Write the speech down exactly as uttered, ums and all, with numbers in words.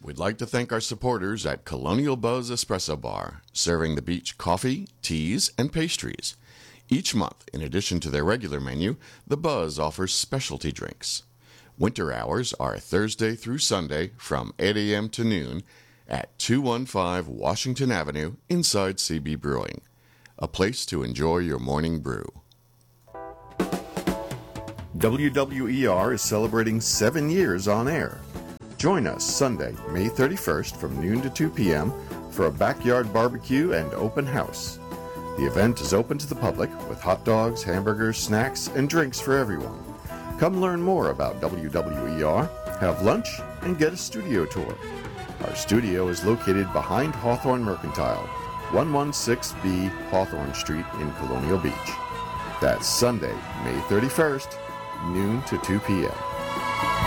We'd like to thank our supporters at Colonial Buzz Espresso Bar, serving the beach coffee, teas, and pastries. Each month, in addition to their regular menu, the Buzz offers specialty drinks. Winter hours are Thursday through Sunday from eight a.m. to noon at two fifteen Washington Avenue inside C B Brewing. A place to enjoy your morning brew. W W E R is celebrating seven years on air. Join us Sunday, May thirty-first from noon to two p.m. for a backyard barbecue and open house. The event is open to the public with hot dogs, hamburgers, snacks, and drinks for everyone. Come learn more about W W E R, have lunch, and get a studio tour. Our studio is located behind Hawthorne Mercantile, one sixteen B Hawthorne Street in Colonial Beach. That's Sunday, May thirty-first, noon to two p.m.